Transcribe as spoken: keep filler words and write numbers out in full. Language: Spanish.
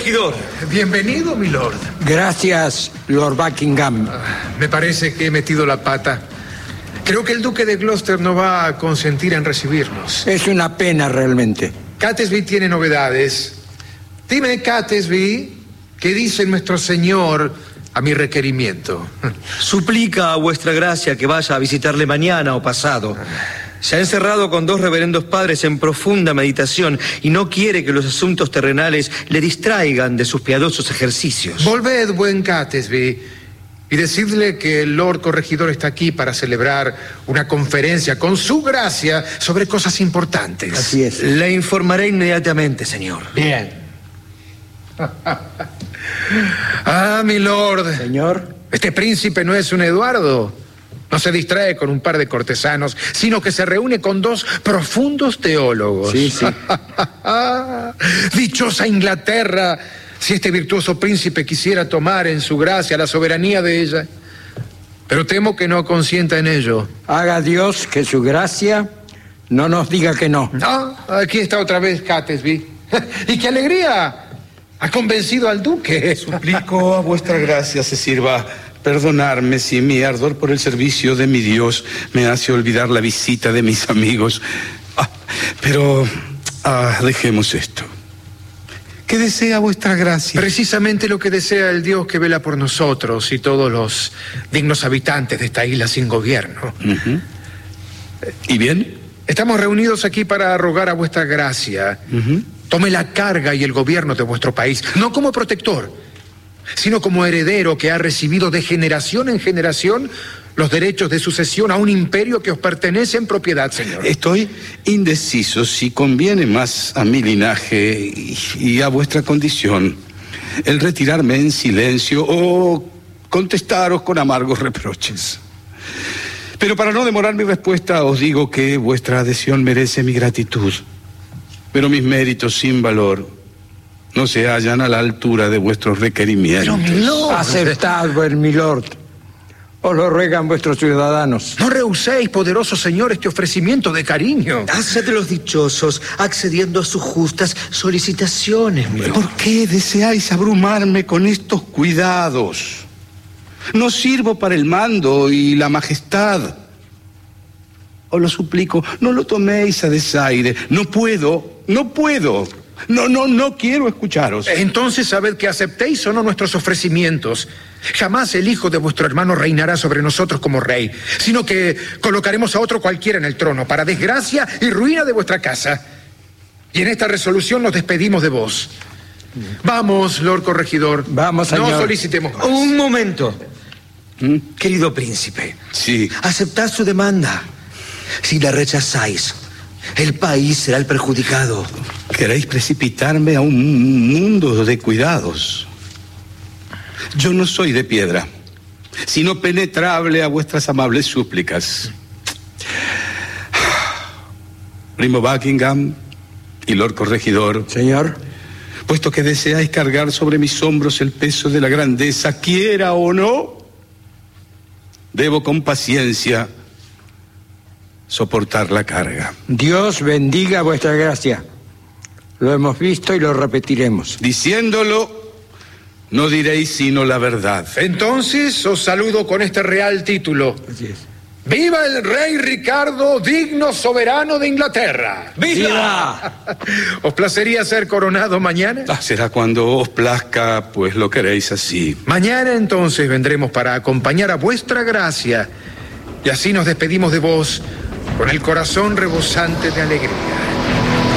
corregidor. Bienvenido, mi lord. Gracias, Lord Buckingham. Uh, me parece que he metido la pata. Creo que el duque de Gloucester no va a consentir en recibirnos. Es una pena, realmente. Catesby tiene novedades. Dime, Catesby, ¿qué dice nuestro señor a mi requerimiento? Suplica a vuestra gracia que vaya a visitarle mañana o pasado. Se ha encerrado con dos reverendos padres en profunda meditación y no quiere que los asuntos terrenales le distraigan de sus piadosos ejercicios. Volved, buen Catesby, y decidle que el Lord Corregidor está aquí para celebrar una conferencia con su gracia sobre cosas importantes. Así es. Le informaré inmediatamente, señor. Bien. Ah, mi lord. Señor. Este príncipe no es un Eduardo. No se distrae con un par de cortesanos, sino que se reúne con dos profundos teólogos. Sí, sí. Dichosa Inglaterra, si este virtuoso príncipe quisiera tomar en su gracia la soberanía de ella. Pero temo que no consienta en ello. Haga Dios que su gracia no nos diga que no. No, aquí está otra vez Catesby. ¡Y qué alegría! Ha convencido al duque. Suplico a vuestra gracia se sirva perdonarme si mi ardor por el servicio de mi Dios me hace olvidar la visita de mis amigos. Ah, pero ah, dejemos esto. ¿Qué desea vuestra gracia? Precisamente lo que desea el Dios que vela por nosotros y todos los dignos habitantes de esta isla sin gobierno. Uh-huh. ¿Y bien? Estamos reunidos aquí para rogar a vuestra gracia. Uh-huh. Tome la carga y el gobierno de vuestro país, no como protector, sino como heredero que ha recibido de generación en generación los derechos de sucesión a un imperio que os pertenece en propiedad, señor. Estoy indeciso si conviene más a mi linaje y, y a vuestra condición el retirarme en silencio o contestaros con amargos reproches. Pero para no demorar mi respuesta os digo que vuestra adhesión merece mi gratitud, pero mis méritos sin valor no se hallan a la altura de vuestros requerimientos. Pero, mi lord. Aceptad, buen milord. Os lo ruegan vuestros ciudadanos. No rehuséis, poderoso señor, este ofrecimiento de cariño. Haced de los dichosos, accediendo a sus justas solicitaciones, mi lord. ¿Por qué deseáis abrumarme con estos cuidados? No sirvo para el mando y la majestad. Os lo suplico, no lo toméis a desaire. No puedo, no puedo. No, no, no quiero escucharos. Entonces sabed que aceptéis o no nuestros ofrecimientos. Jamás el hijo de vuestro hermano reinará sobre nosotros como rey, sino que colocaremos a otro cualquiera en el trono, para desgracia y ruina de vuestra casa. Y en esta resolución nos despedimos de vos. Vamos, Lord Corregidor. Vamos, señor. No solicitemos más. Un momento. ¿Mm? Querido príncipe. Sí. Aceptad su demanda. Si la rechazáis, el país será el perjudicado. Queréis precipitarme a un mundo de cuidados. Yo no soy de piedra, sino penetrable a vuestras amables súplicas. Primo Buckingham y Lord Corregidor. Señor. Puesto que deseáis cargar sobre mis hombros el peso de la grandeza, quiera o no, debo con paciencia soportar la carga. Dios bendiga vuestra gracia. Lo hemos visto y lo repetiremos. Diciéndolo, no diréis sino la verdad. Entonces os saludo con este real título. Así es. ¡Viva el rey Ricardo, digno soberano de Inglaterra! ¡Viva! ¿Os placería ser coronado mañana? Ah, será cuando os plazca, pues lo queréis así. Mañana entonces vendremos para acompañar a vuestra gracia y así nos despedimos de vos con el corazón rebosante de alegría.